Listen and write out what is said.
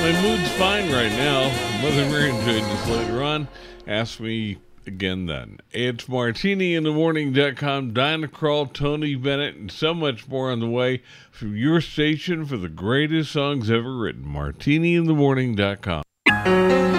My mood's fine right now. Mother Mary enjoyed this later on. Ask me again then. It's martiniinthemorning.com. Dinah Krall, Tony Bennett, and so much more on the way from your station for the greatest songs ever written. martiniinthemorning.com.